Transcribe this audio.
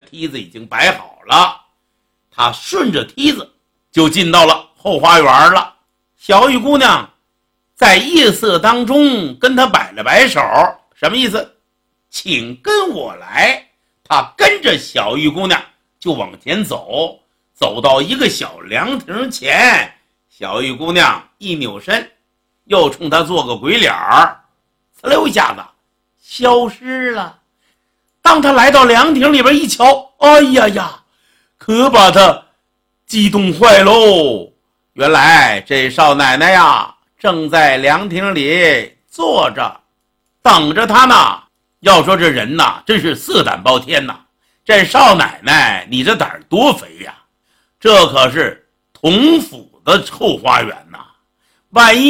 梯子已经摆好了，他顺着梯子就进到了后花园了。小玉姑娘在夜色当中跟他摆了摆手，什么意思？请跟我来。他跟着小玉姑娘就往前走，走到一个小凉亭前，小玉姑娘一扭身，又冲他做个鬼脸儿，呲溜一下子消失了。当他来到凉亭里边一瞧，哎呀呀，可把他激动坏喽。原来这少奶奶呀正在凉亭里坐着等着他呢。要说这人呐真是色胆包天呐，这少奶奶你这胆多肥呀，这可是同府的后花园呐，万一